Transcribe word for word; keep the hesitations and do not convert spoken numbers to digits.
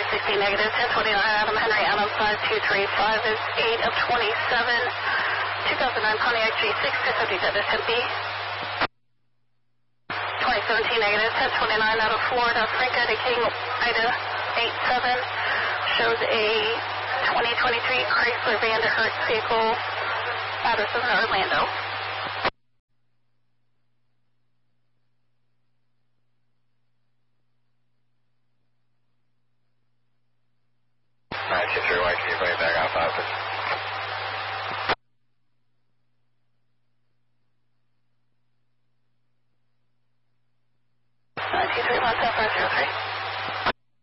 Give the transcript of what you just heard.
sixty negative, ten twenty-nine, Adam Henry, Adam five two three five is eight of twenty-seven, two thousand nine Pontiac G six, two fifty-seven Tempe. twenty seventeen negative, ten twenty-nine out of Florida, Franca to King, Ida eight seven, shows a twenty twenty-three Chrysler Vanderhurt vehicle out of Southern Orlando. nine two three one, can you bring it back off office?